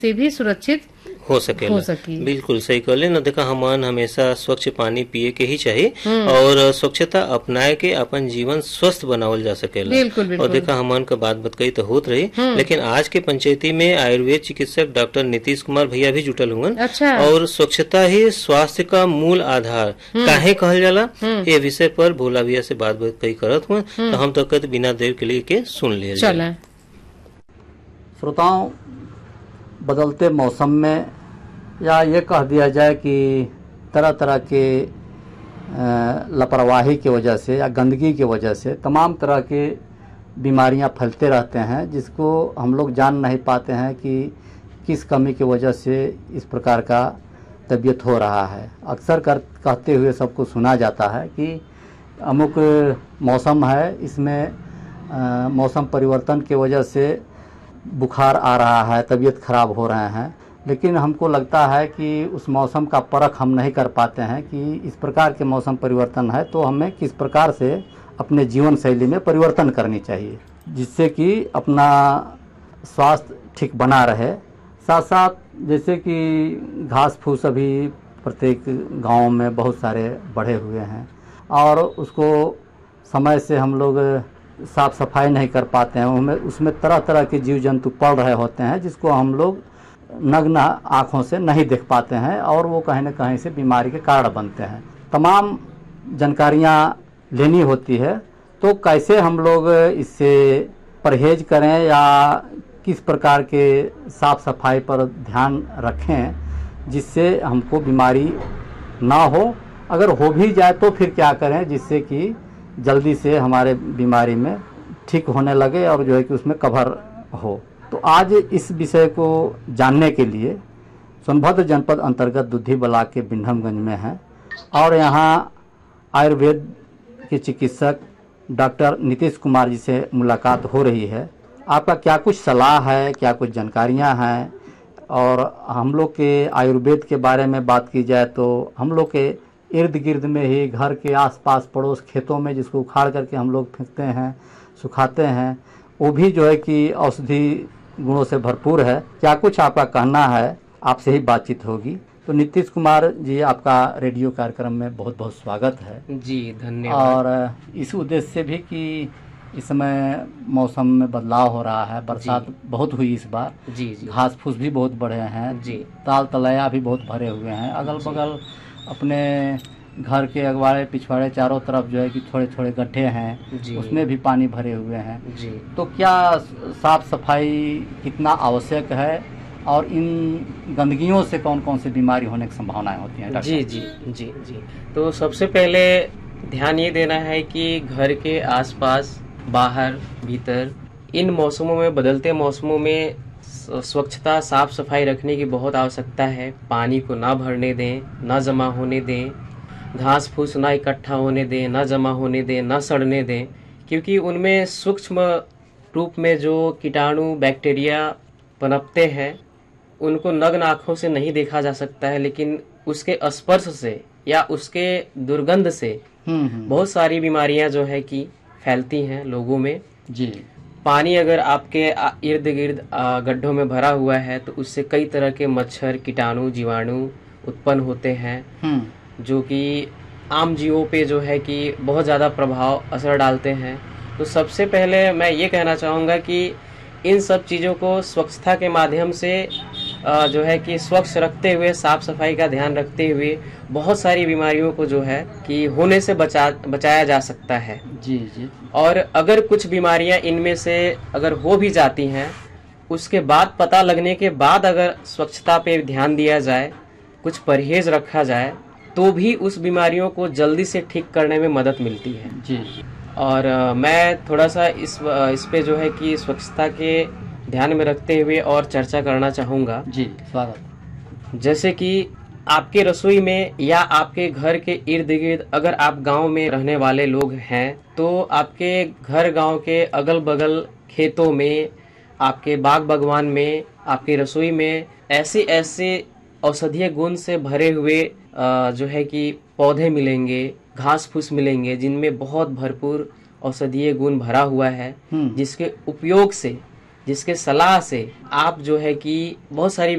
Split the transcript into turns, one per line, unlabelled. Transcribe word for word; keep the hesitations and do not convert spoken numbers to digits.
से भी सुरक्षित
हो सकेला।
हो सकी।
बिल्कुल सही कहले न। देखा हमन हमेशा स्वच्छ पानी पिए के ही चाहिए और स्वच्छता अपनाए के अपन जीवन स्वस्थ बनावल जा सकेला।
बिल्कुल बिल्कुल।
और देखा हमन का बात बतकई तो होत रही, लेकिन आज के पंचायती में आयुर्वेद चिकित्सक डॉक्टर नीतीश कुमार भैया भी जुटल हुए।
अच्छा।
और स्वच्छता ही स्वास्थ्य का मूल आधार काहे कहल जाला, ये विषय पर भोला भैया से बात बतकई करत हुए। तो हम तो कहते बिना देर के लिए के सुन लिए।
चला
श्रोताओं, बदलते मौसम में या ये कह दिया जाए कि तरह तरह के लापरवाही की वजह से या गंदगी की वजह से तमाम तरह के बीमारियां फैलते रहते हैं, जिसको हम लोग जान नहीं पाते हैं कि किस कमी की वजह से इस प्रकार का तबीयत हो रहा है। अक्सर कर कहते हुए सबको सुना जाता है कि अमुक मौसम है, इसमें मौसम परिवर्तन की वजह से बुखार आ रहा है, तबीयत खराब हो रहे हैं। लेकिन हमको लगता है कि उस मौसम का परख हम नहीं कर पाते हैं कि इस प्रकार के मौसम परिवर्तन है तो हमें किस प्रकार से अपने जीवन शैली में परिवर्तन करनी चाहिए, जिससे कि अपना स्वास्थ्य ठीक बना रहे। साथ साथ जैसे कि घास फूस अभी प्रत्येक गांव में बहुत सारे बढ़े हुए हैं और उसको समय से हम लोग साफ़ सफाई नहीं कर पाते हैं, उनमें उसमें तरह तरह के जीव जंतु पड़ रहे होते हैं, जिसको हम लोग नग्न आँखों से नहीं देख पाते हैं और वो कहीं न कहीं से बीमारी के कारण बनते हैं। तमाम जानकारियाँ लेनी होती है, तो कैसे हम लोग इससे परहेज करें या किस प्रकार के साफ़ सफाई पर ध्यान रखें जिससे हमको बीमारी ना हो, अगर हो भी जाए तो फिर क्या करें जिससे कि जल्दी से हमारे बीमारी में ठीक होने लगे और जो है कि उसमें कवर हो। तो आज इस विषय को जानने के लिए सोनभद्र जनपद अंतर्गत दुधी ब्लॉक के बिंढमगंज में हैं और यहाँ आयुर्वेद के चिकित्सक डॉक्टर नीतीश कुमार जी से मुलाकात हो रही है। आपका क्या कुछ सलाह है, क्या कुछ जानकारियाँ हैं? और हम लोग के आयुर्वेद के बारे में बात की जाए तो हम लोग के इर्द गिर्द में ही घर के आसपास पड़ोस खेतों में जिसको उखाड़ करके हम लोग फेंकते हैं, सुखाते हैं, वो भी जो है कि औषधि गुणों से भरपूर है। क्या कुछ आपका कहना है, आपसे ही बातचीत होगी। तो नीतीश कुमार जी, आपका रेडियो कार्यक्रम में बहुत बहुत स्वागत है।
जी धन्यवाद।
और इस उद्देश्य से भी कि इस समय मौसम में बदलाव हो रहा है, बरसात बहुत हुई इस बार,
जी जी,
घास फूस भी बहुत बढ़े हैं
जी,
ताल तलैया भी बहुत भरे हुए हैं, अगल बगल अपने घर के अगवाड़े पिछवाड़े चारों तरफ जो है कि थोड़े थोड़े गड्ढे हैं, उसमें भी पानी भरे हुए हैं
जी।
तो क्या साफ सफाई कितना आवश्यक है और इन गंदगियों से कौन कौन सी बीमारी होने की संभावनाएं होती हैं?
जी जी जी जी तो सबसे पहले ध्यान ये देना है कि घर के आसपास, बाहर, भीतर इन मौसमों में, बदलते मौसमों में स्वच्छता, साफ सफाई रखने की बहुत आवश्यकता है। पानी को ना भरने दें, ना जमा होने दें, घास फूस ना इकट्ठा होने दें, ना जमा होने दें, ना सड़ने दें, क्योंकि उनमें सूक्ष्म रूप में जो कीटाणु बैक्टीरिया पनपते हैं उनको नग्न आँखों से नहीं देखा जा सकता है, लेकिन उसके स्पर्श से या उसके दुर्गंध से बहुत सारी बीमारियां जो है कि फैलती हैं लोगों में।
जी।
पानी अगर आपके इर्द गिर्द गड्ढों में भरा हुआ है तो उससे कई तरह के मच्छर, कीटाणु, जीवाणु उत्पन्न होते हैं जो कि आम जीवों पे जो है कि बहुत ज़्यादा प्रभाव असर डालते हैं। तो सबसे पहले मैं ये कहना चाहूँगा कि इन सब चीज़ों को स्वच्छता के माध्यम से जो है कि स्वच्छ रखते हुए, साफ सफाई का ध्यान रखते हुए बहुत सारी बीमारियों को जो है कि होने से बचा बचाया जा सकता है।
जी जी।
और अगर कुछ बीमारियां इनमें से अगर हो भी जाती हैं, उसके बाद पता लगने के बाद अगर स्वच्छता पे ध्यान दिया जाए, कुछ परहेज रखा जाए, तो भी उस बीमारियों को जल्दी से ठीक करने में मदद मिलती है।
जी।
और आ, मैं थोड़ा सा इस इस पे जो है कि स्वच्छता के ध्यान में रखते हुए और चर्चा करना चाहूँगा।
जी, स्वागत।
जैसे कि आपके रसोई में या आपके घर के इर्द गिर्द अगर आप गांव में रहने वाले लोग हैं तो आपके घर गांव के अगल बगल खेतों में, आपके बाग बागवान में, आपकी रसोई में ऐसे ऐसे औषधीय गुण से भरे हुए जो है कि पौधे मिलेंगे, घास फूस मिलेंगे जिनमें बहुत भरपूर औषधीय गुण भरा हुआ है, जिसके उपयोग से जिसके सलाह से आप जो है कि बहुत सारी